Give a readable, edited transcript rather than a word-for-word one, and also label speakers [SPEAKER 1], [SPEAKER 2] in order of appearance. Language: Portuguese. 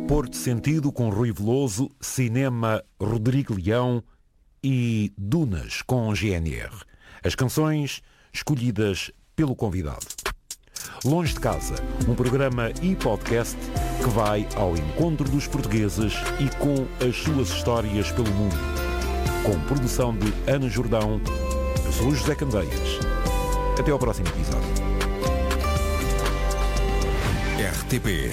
[SPEAKER 1] Porto Sentido com Rui Veloso, Cinema Rodrigo Leão e Dunas com GNR. As canções escolhidas pelo convidado. Longe de Casa, um programa e podcast que vai ao encontro dos portugueses e com as suas histórias pelo mundo. Com produção de Ana Jordão, eu sou o José Candeias. Até ao próximo episódio.
[SPEAKER 2] RTP